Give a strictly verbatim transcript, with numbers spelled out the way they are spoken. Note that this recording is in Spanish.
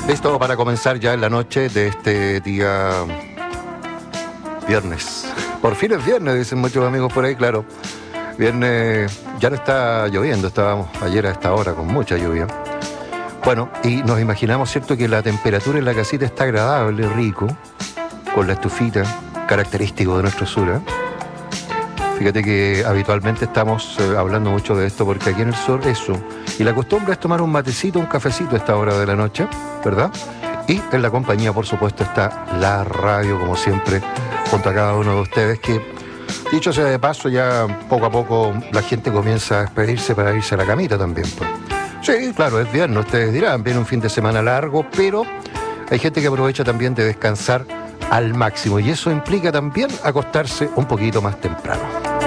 Listo para comenzar ya en la noche de este día viernes. Por fin es viernes, dicen muchos amigos por ahí, claro. Viernes ya no está lloviendo, estábamos ayer a esta hora con mucha lluvia. Bueno, y nos imaginamos, ¿cierto?, que la temperatura en la casita está agradable, rico, con la estufita, característico de nuestro sur, ¿eh? Fíjate que habitualmente estamos eh, hablando mucho de esto porque aquí en el sur eso. Y la costumbre es tomar un matecito, un cafecito a esta hora de la noche, ¿verdad? Y en la compañía, por supuesto, está la radio, como siempre, junto a cada uno de ustedes, que, dicho sea de paso, ya poco a poco la gente comienza a despedirse para irse a la camita también, pues. Sí, claro, es viernes, ustedes dirán, viene un fin de semana largo, pero hay gente que aprovecha también de descansar al máximo y eso implica también acostarse un poquito más temprano.